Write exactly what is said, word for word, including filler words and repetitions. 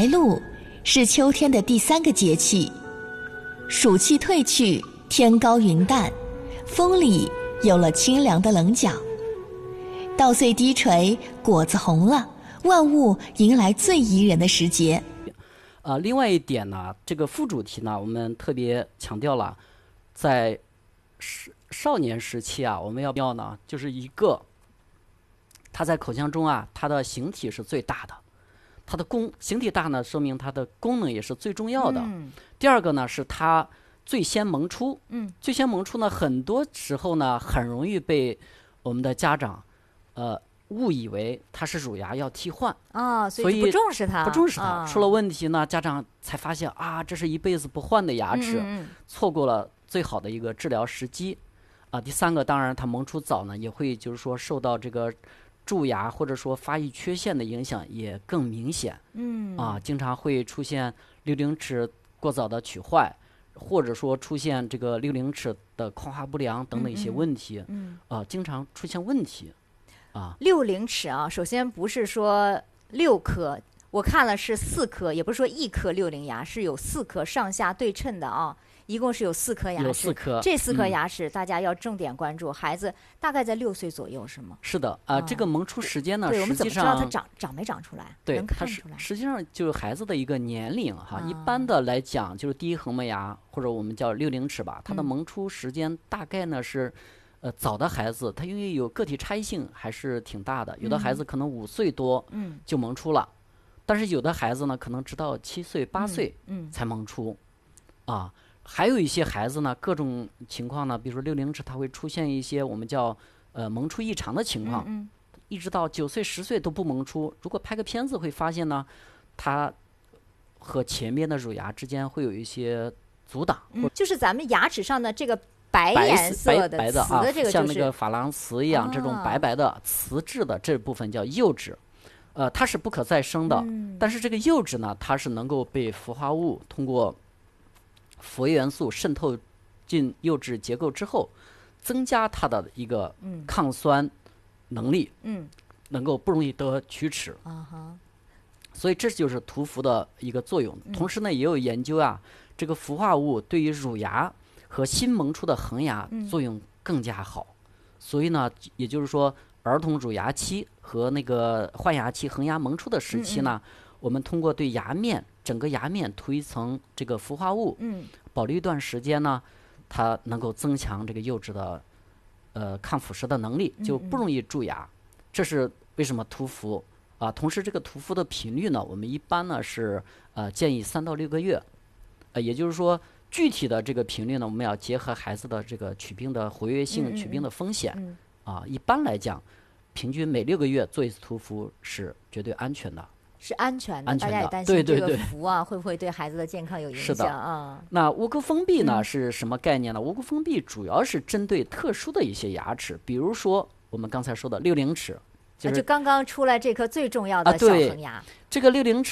白露是秋天的第三个节气，暑气退去，天高云淡，风里有了清凉的棱角。稻穗低垂，果子红了，万物迎来最宜人的时节。 呃，另外一点呢，这个副主题呢，我们特别强调了，在少年时期啊，我们要不要呢？就是一个，它在口腔中啊，它的形体是最大的，它的功形体大呢，说明它的功能也是最重要的。嗯、第二个呢，是它最先萌出。嗯，最先萌出呢，很多时候呢，很容易被我们的家长，呃。误以为它是乳牙要替换啊、哦，所以不重视它， 不重视它、 啊， 出了问题呢，家长才发现啊，这是一辈子不换的牙齿， 嗯嗯错过了最好的一个治疗时机啊。第三个，当然它萌出早呢，也会就是说受到这个蛀牙或者说发育缺陷的影响也更明显， 嗯啊，经常会出现六龄齿过早的取坏，或者说出现这个六龄齿的矿化不良等等一些问题， 嗯， 嗯啊，经常出现问题。啊， 六龄齿啊，首先不是说六颗，我看了是四颗，也不是说一颗六龄牙，是有四颗上下对称的啊，一共是有四颗牙齿， 有四颗， 这四颗牙齿、嗯、大家要重点关注。孩子大概在六岁左右是吗？ 是的啊、呃，这个萌出时间呢， 对， 实际上我们怎么知道它长长没长出来？ 对， 能看出来。 实际上就是孩子的一个年龄哈、 啊， 一般的来讲，就是第一横门牙或者我们叫六龄齿吧，它的萌出时间大概呢是。呃，早的孩子他因为有个体差异性还是挺大的，有的孩子可能五岁多就萌出了，嗯、但是有的孩子呢可能直到七岁八岁才萌出，嗯嗯、啊，还有一些孩子呢各种情况呢，比如说六龄齿它会出现一些我们叫呃萌出异常的情况， 嗯嗯一直到九岁十岁都不萌出，如果拍个片子会发现呢，它和前面的乳牙之间会有一些阻挡， 嗯、就是咱们牙齿上的这个。白白颜色的白的啊， 这个像那个珐琅瓷一样， 啊、 这种白白的瓷质的这部分叫釉质，呃，它是不可再生的。 嗯、 但是这个釉质呢，它是能够被氟化物通过氟元素渗透进釉质结构之后，增加它的一个抗酸能力， 嗯， 能够不容易得龋齿。 啊、 所以这就是涂氟的一个作用。同时呢，也有研究啊，这个氟化物对于乳牙和新萌出的恒牙作用更加好，嗯、所以呢，也就是说，儿童乳牙期和那个换牙期、恒牙萌出的时期呢，嗯嗯我们通过对牙面整个牙面涂一层这个氟化物， 嗯， 保留一段时间呢，它能够增强这个釉质的呃抗腐蚀的能力，就不容易蛀牙。嗯嗯这是为什么涂氟啊？同时，这个涂氟的频率呢，我们一般呢是呃建议三到六个月，呃，也就是说。具体的这个频率呢，我们要结合孩子的这个龋病的活跃性、龋病的风险， 嗯嗯嗯、啊，一般来讲，平均每六个月做一次涂氟是绝对安全的， 是安全的。 安全的， 大家也担心对对对， 这个氟啊会不会对孩子的健康有影响啊？ 那无垢封闭呢、 嗯、 是什么概念呢？无垢封闭主要是针对特殊的一些牙齿，比如说我们刚才说的六龄齿，就是、 啊、就刚刚出来这颗最重要的小恒牙， 啊、这个六龄齿。